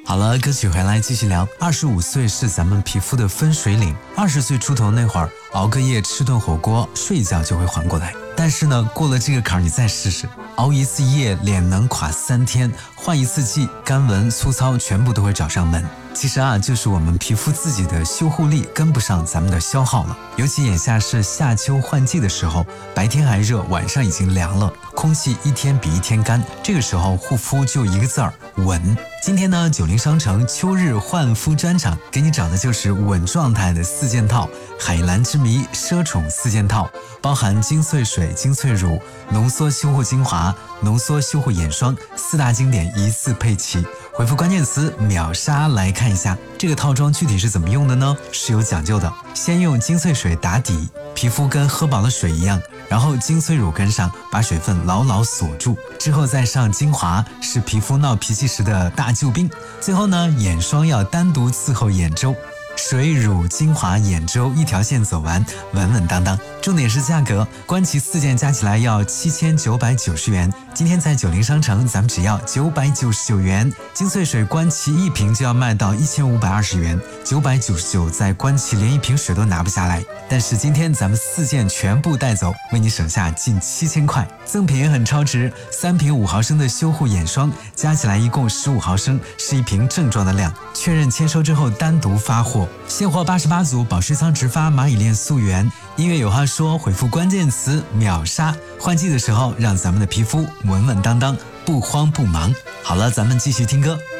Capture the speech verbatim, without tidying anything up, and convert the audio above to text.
好了，歌曲回来继续聊。二十五岁是咱们皮肤的分水岭，二十岁出头那会儿，熬个夜吃顿火锅，睡一觉就会缓过来。但是呢，过了这个坎儿，你再试试，熬一次夜，脸能垮三天；换一次季，干纹粗糙全部都会找上门。其实啊，就是我们皮肤自己的修护力跟不上咱们的消耗了。尤其眼下是夏秋换季的时候，白天还热，晚上已经凉了，空气一天比一天干，这个时候护肤就一个字儿稳。今天呢，九零商城秋日焕肤专场给你找的就是稳状态的四件套，海蓝之谜奢宠四件套，包含精粹水、精粹乳、浓缩修护精华、浓缩修护眼霜四大经典一次配齐。回复关键词秒杀来看一下这个套装具体是怎么用的呢？是有讲究的。先用精粹水打底，皮肤跟喝饱了水一样，然后精粹乳跟上，把水分牢牢锁住，之后再上精华，是皮肤闹脾气时的大救兵。最后呢，眼霜要单独伺候眼周，水乳精华眼周一条线走完，稳稳当当。重点是价格，官旗四件加起来要七千九百九十元，今天在九零商城咱们只要九百九十九元。精粹水官旗一瓶就要卖到一千五百二十元，九百九十九在官旗连一瓶水都拿不下来。但是今天咱们四件全部带走，为你省下近七千块。赠品也很超值，三瓶五毫升的修护眼霜，加起来一共十五毫升，是一瓶正装的量。确认签收之后单独发货，现货八十八组，保湿仓直发蚂蚁链溯源。音乐有话说，回复关键词秒杀，换季的时候让咱们的皮肤稳稳当当，不慌不忙。好了，咱们继续听歌。